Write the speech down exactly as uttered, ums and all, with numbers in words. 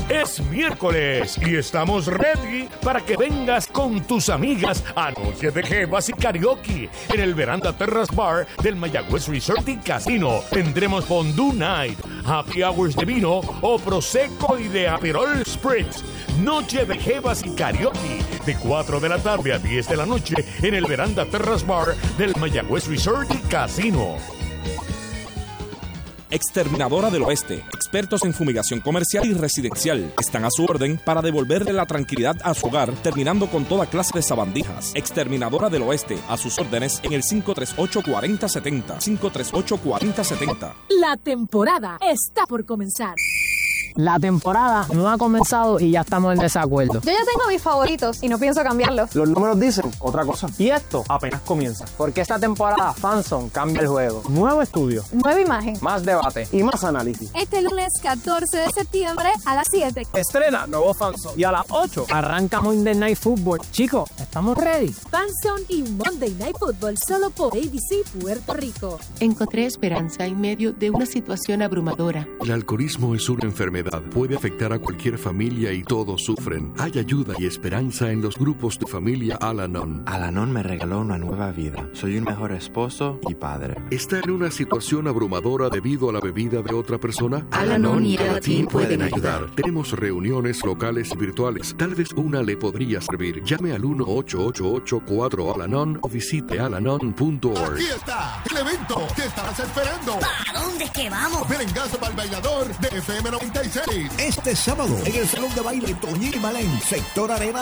Es miércoles y estamos ready para que vengas con tus amigas a Noche de Jevas y Karaoke en el Veranda Terrace Bar del Mayagüez Resort y Casino. Tendremos Fondue Night, Happy Hours de vino o Prosecco y de Aperol Spritz. Noche de Jevas y Karaoke de cuatro de la tarde a diez de la noche en el Veranda Terrace Bar del Mayagüez Resort y Casino. Exterminadora del Oeste, expertos en fumigación comercial y residencial, están a su orden para devolverle la tranquilidad a su hogar, terminando con toda clase de sabandijas. Exterminadora del Oeste, a sus órdenes en el cinco tres ocho, cuatro cero siete cero, cinco tres ocho, cuatro cero siete cero. La temporada está por comenzar. La temporada no ha comenzado y ya estamos en desacuerdo. Yo ya tengo mis favoritos y no pienso cambiarlos. Los números dicen otra cosa. Y esto apenas comienza. Porque esta temporada Fanson cambia el juego. Nuevo estudio. Nueva imagen. Más debate. Y más análisis. Este lunes catorce de septiembre a las siete. Estrena nuevo Fanson. Y a las ocho arranca Monday Night Football. Chicos, ¿estamos ready? Fanson y Monday Night Football solo por A B C Puerto Rico. Encontré esperanza en medio de una situación abrumadora. El alcoholismo es una enfermedad. Puede afectar a cualquier familia y todos sufren. Hay ayuda y esperanza en los grupos de familia Al-Anon. Al-Anon me regaló una nueva vida. Soy un mejor esposo y padre. ¿Está en una situación abrumadora debido a la bebida de otra persona? Al-Anon y el Team pueden ayudar. Tenemos reuniones locales y virtuales. Tal vez una le podría servir. Llame al uno ocho ocho ocho cuatro Al-Anon o visite alanon punto org. Aquí está el evento que estabas esperando. ¿Para dónde es que vamos? Merengazo para el bailador de F M noventa y seis. Este sábado en el Salón de Baile Toñín Malén, Sector Arena